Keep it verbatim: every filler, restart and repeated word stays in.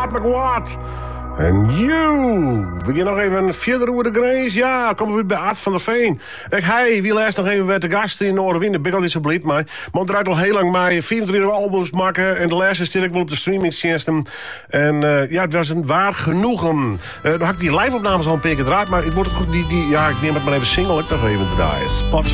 Art McWatt. En you. Wil je nog even verder over de grens? Ja, komen we bij Art van der Veen. Ik hij wil eerst nog even met de gasten in Noorderwind. Ik ben al niet zo blij, maar man draait al heel lang mee. vierentwintig albums maken. En de laatste zit ik wel op de streamingtjenesten. En uh, ja, het was een waar genoegen. Uh, dan had ik die live-opnames al een paar keer gedraaid. Maar ik, word ook die, die, ja, ik neem het maar even single. Ik nog even draaien. Spots.